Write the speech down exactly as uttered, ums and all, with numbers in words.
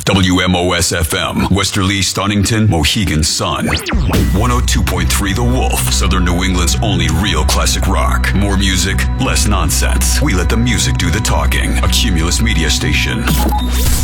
W M O S F M, Westerly, Stonington, Mohegan Sun. one oh two point three The Wolf, Southern New England's only real classic rock. More music, less nonsense. We let the music do the talking. A Cumulus Media station.